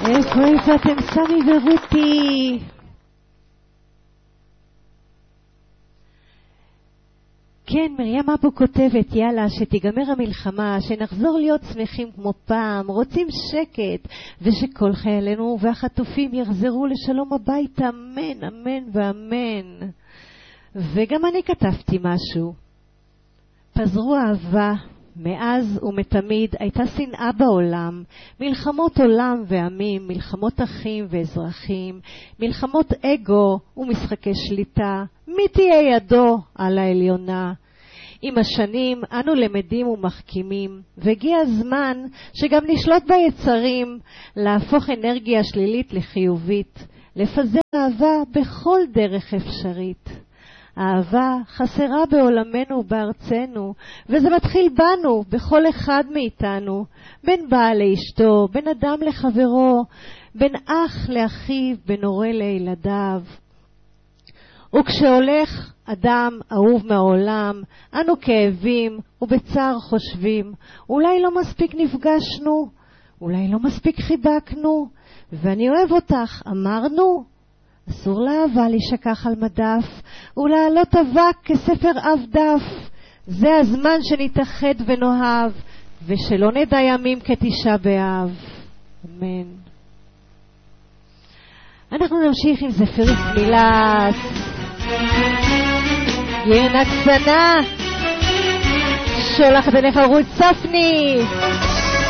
איפה אתם סמי ורותי? כן, מרים אבו כותבת, יאללה, שתיגמר המלחמה, שנחזור להיות שמחים כמו פעם, רוצים שקט, ושכל חיילינו והחטופים יחזרו לשלום הביתה, אמן, אמן ואמן. וגם אני כתבתי משהו. פזרו אהבה, מאז ומתמיד הייתה שנאה בעולם, מלחמות עולם ועמים, מלחמות אחים ואזרחים, מלחמות אגו ומשחקי שליטה, מי תהיה ידו על העליונה? עם השנים אנו למדים ומחכימים, והגיע הזמן שגם נשלוט ביצרים, להפוך אנרגיה שלילית לחיובית, לפזר אהבה בכל דרך אפשרית. האהבה חסרה בעולמנו ובארצנו, וזה מתחיל בנו, בכל אחד מאיתנו, בין בעל לאשתו, בין אדם לחברו, בין אח לאחיו, בין הורה לילדיו. וכשהולך אדם אהוב מהעולם, אנו כאבים ובצער חושבים, אולי לא מספיק נפגשנו, אולי לא מספיק חיבקנו, ואני אוהב אותך, אמרנו? אסור לאהבה להישכח על מדף, ולעלות אבק כספר אב דף. זה הזמן שנתאחד ונאהב, ושלא נדע ימים כתשעה באב. אמן. אנחנו נמשיך עם זפריס מילס. גירנה קטנה, שולחת אליך רות ספני.